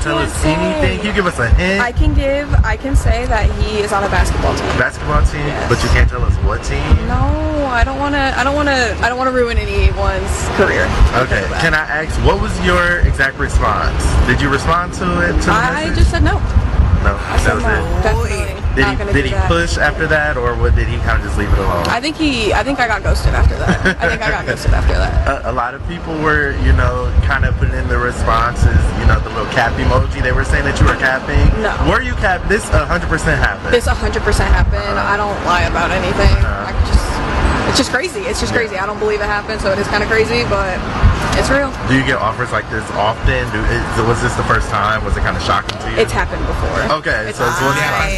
tell us anything? Can you give us a hint? I can say that he is on a basketball team. Basketball team, Yes. but you can't tell us what team. No, I don't want to ruin anyone's career. Okay. Can I ask, what was your exact response? Did you respond to it? I just said no. No, I that said was no. it. Definitely not gonna Did do he that. push after that, or what? Did he kind of just leave it alone? I think I got ghosted after that. A lot of people were, kind of putting in the responses, the little cap emoji. They were saying that you were capping. No. Were you capping? This 100% happened. This 100% happened. I don't lie about anything. It's just crazy. It's just crazy. I don't believe it happened, so it is kind of crazy, but it's real. Do you get offers like this often? Was this the first time? Was it kind of shocking to you? It's happened before. Okay, so it's one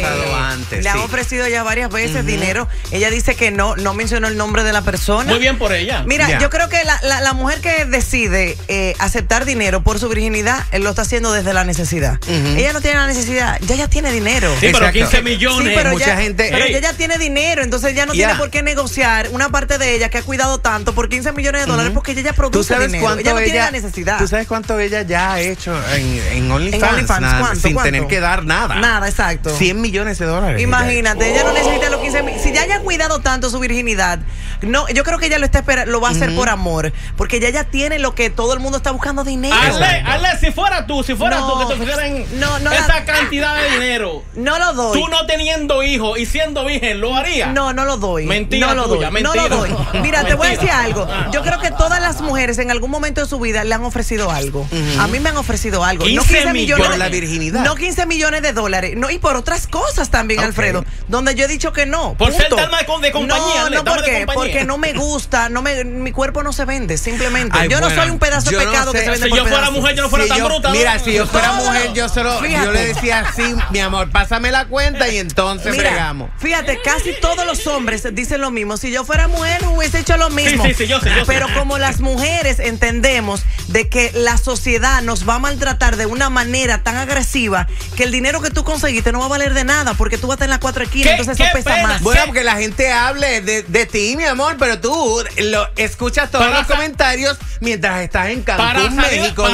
Ay, le han ofrecido ya varias veces dinero. Ella dice que no mencionó el nombre de la persona. Muy bien por ella. Mira, yo creo que la mujer que decide aceptar dinero por su virginidad, él lo está haciendo desde la necesidad. Ella no tiene la necesidad, ya tiene dinero. Sí, pero 15 millones. Sí, pero mucha gente. Pero ella ya tiene dinero, entonces ella no tiene por qué negociar una parte de ella que ha cuidado tanto por 15 millones de dólares porque ella ya produce dinero. Ella no tiene la necesidad. ¿Tú sabes cuánto ella ya ha hecho en OnlyFans? ¿Cuánto? Sin tener que dar nada. Nada, exacto. 100 millones de dólares. Imagínate, ella no necesita los 15 mil. Si ya haya cuidado tanto su virginidad, no, yo creo que ella lo va a hacer por amor, porque ella ya tiene lo que todo el mundo está buscando, dinero. Ale, si fuera tú que te ofrecieran esa cantidad de dinero, no lo doy. Tú no teniendo hijos y siendo virgen, ¿lo harías? No lo doy. Mentira no lo tuya, doy. mentira. No lo doy. Mira, te voy a decir algo. Yo creo que todas las mujeres en algún momento de su vida le han ofrecido algo. A mí me han ofrecido algo. 15 millones por la virginidad. No 15 millones de dólares. No, y por otras cosas también, Alfredo. Donde yo he dicho que no. Por ser punto. dama de compañía. No, ¿por qué? Porque no me gusta. Mi cuerpo no se vende, simplemente. Ay, yo no soy un pedazo de pecado que se vende si por yo fuera pedazos. mujer, yo no fuera tan bruta. Mira, si yo fuera mujer, yo Fíjate. le decía así, mi amor, pásame la cuenta y entonces bregamos. Fíjate, casi todos los hombres dicen lo mismo. Si yo fuera mujer, hubiese hecho lo mismo. Sí, yo sé. Pero como las mujeres entendemos de que la sociedad nos va a maltratar de una manera tan agresiva que el dinero que tú conseguiste no va a valer de nada porque tú vas a estar en las 4 esquinas, entonces eso pesa más. Bueno, porque la gente hable de ti, mi amor, pero tú escuchas todos los comentarios mientras estás en Cancún, México,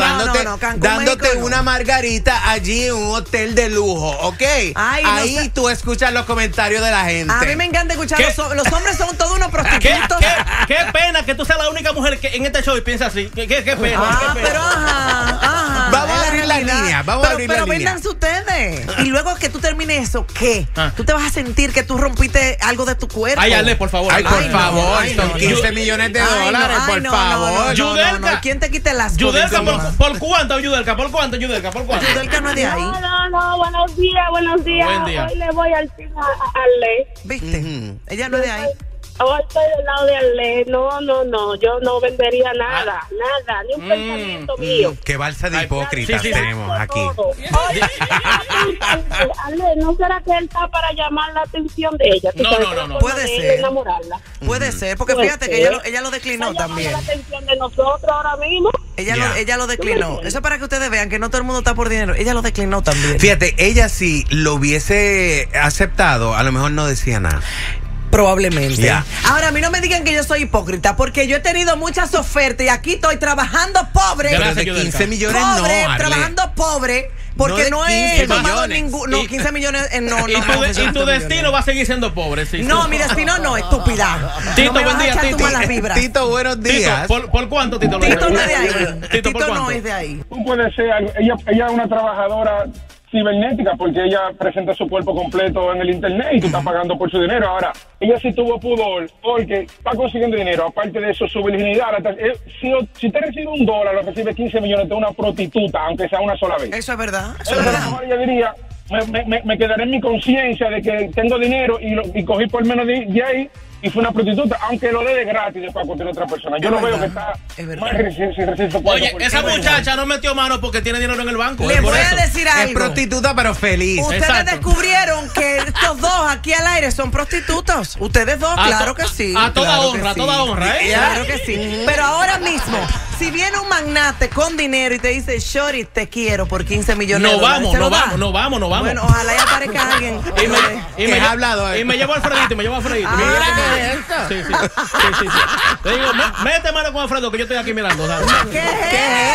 dándote una margarita allí en un hotel de lujo, ¿ok? Ahí tú escuchas los comentarios de la gente. A mí me encanta escuchar los hombres son todos unos prostitutos. Qué pena que tú seas la única mujer que en este show piensa así. Qué pena. Pero ajá. Vamos a abrir la línea. Pero véndanse ustedes. Y luego que tú termines eso, ¿qué? Tú te vas a sentir que tú rompiste algo de tu cuerpo. Ay, Ale, por favor. Ay, por favor. Son 15 millones de dólares, por favor. No. ¿Quién te quita las cosas? Yudelka, ¿por cuánto, Yudelka? ¿Por cuánto? Yudelka no es de ahí. No, buenos días. Buen día. Hoy le voy al team a Ale. ¿Viste? Ella no es de ahí. Hoy estoy del lado de Ale. No, yo no vendería nada, ni un pensamiento mío. Qué balsa de hipócritas tenemos aquí. Oye, Ale, ¿no será que él está para llamar la atención de ella? No. Puede ser. Enamorarla. Puede ser, porque fíjate que ella lo declinó también. La atención de nosotros ahora mismo. Ella lo declinó. Eso es para que ustedes vean que no todo el mundo está por dinero. Ella lo declinó también. Fíjate, ella si lo hubiese aceptado, a lo mejor no decía nada. Probablemente. Ya. Ahora, a mí no me digan que yo soy hipócrita, porque yo he tenido muchas ofertas y aquí estoy trabajando pobre. Pero de 15 millones pobre, no, trabajando pobre. Porque no he tomado ningún. No, 15 millones. No. Y tu destino va a seguir siendo pobre. Sí, no, mi destino no, estúpida. Tito, no buen día, Tito. Tito, buenos días. ¿Por cuánto, Tito? Tito no es de ahí. Tito no es de ahí. Tú puedes ser, ella es una trabajadora cibernética porque ella presenta su cuerpo completo en el internet y tú estás pagando por su dinero. Ahora, ella sí tuvo pudor porque está consiguiendo dinero. Aparte de eso, su virginidad. Si te recibe $1 o recibe 15 millones de una prostituta, aunque sea una sola vez. Eso es verdad. Ahora ella diría, me quedaré en mi conciencia de que tengo dinero y cogí por menos de ahí y fue una prostituta, aunque lo dé de gratis después a cualquier otra persona. Yo no veo que está más reciente. Oye, esa muchacha no metió mano porque tiene dinero en el banco. Le voy a decir algo. Es prostituta, pero feliz. Ustedes descubrieron que estos dos aquí al aire son prostitutos. Ustedes dos, claro que sí. A toda honra, ¿eh? Claro que sí. Pero ahora mismo, si viene un magnate con dinero y te dice, Shorty, te quiero por 15 millones de dólares. No vamos. Bueno, ojalá ya aparezca alguien. Y me llevo al Alfredito, Sí. Te digo, mete mano con Alfredo que yo estoy aquí mirando. ¿Sabes? ¿Qué?